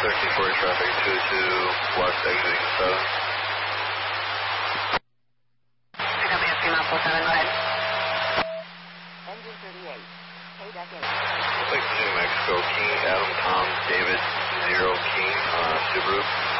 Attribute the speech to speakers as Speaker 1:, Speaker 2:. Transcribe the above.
Speaker 1: 1340 traffic 22 west exiting 7.
Speaker 2: Go ahead.
Speaker 3: Engine 38. Hey, back in.
Speaker 1: Looks like New Mexico, King, Adam, Tom, David, 0, King, Subaru.